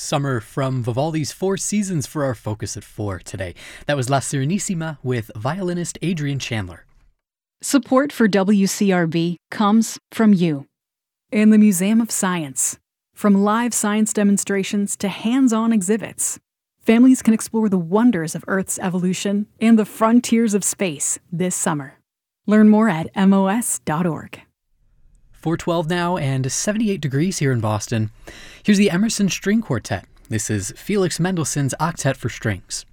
Summer from Vivaldi's Four Seasons for our focus at 4 today. That was La Serenissima with violinist Adrian Chandler. Support for WCRB comes from you. And the Museum of Science. From live science demonstrations to hands-on exhibits, families can explore the wonders of Earth's evolution and the frontiers of space this summer. Learn more at mos.org. 4:12 now and 78 degrees here in Boston. Here's the Emerson String Quartet. This is Felix Mendelssohn's Octet for Strings.